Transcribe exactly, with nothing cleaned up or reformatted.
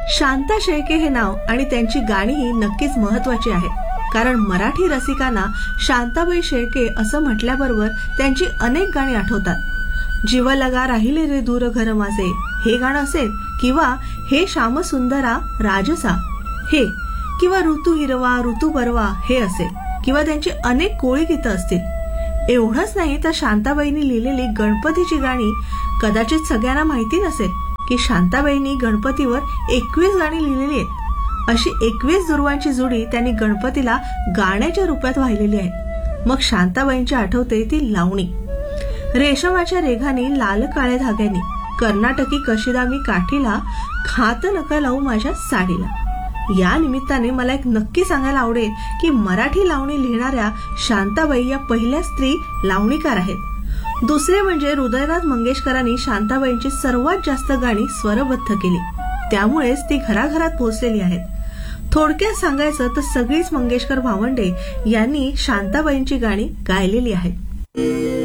शांता शेळके हे नाव आणि त्यांची गाणीही नक्कीच महत्वाची आहेत, कारण मराठी रसिकांना शांताबाई शेळके असं म्हटल्याबरोबर त्यांची अनेक गाणी आठवतात. जीव लगा राहिले रे दूर घर माझे हे गाणं असेल, किंवा हे श्यामसुंदरा राजसा हे, किंवा ऋतू हिरवा ऋतू बरवा हे असेल, किंवा त्यांची अनेक कोळी गीतं असतील. एवढंच नाही तर शांताबाईंनी लिहिलेली गणपतीची गाणी कदाचित सगळ्यांना माहिती नसेल की शांताबाईंनी गणपतीवर एकवीस गाणी लिहिलेली आहेत. अशी एकवीस दुर्वांची जोडी त्यांनी गणपतीला गाण्याच्या रूपात वाहिलेली आहे. मग शांताबाईंची आठवते ती लावणी. रेशमाच्या रेघानी लाल काळ्या धाग्यानी कर्नाटकी कशिदा मी काठीला, खात नका लावू माझ्या साडीला. या निमित्ताने मला एक नक्की सांगायला आवडेल की मराठी लावणी लिहिणाऱ्या शांताबाई या पहिल्या स्त्री लावणीकार आहेत. दुसरे म्हणजे हृदयनाथ मंगेशकरांनी शांताबाईंची सर्वात जास्त गाणी स्वरबद्ध केली, त्यामुळेच ती घराघरात पोहोचलेली आहेत. थोडक्यात सांगायचं तर सगळीच मंगेशकर भावंडे यांनी शांताबाईंची गाणी गायलेली आहेत.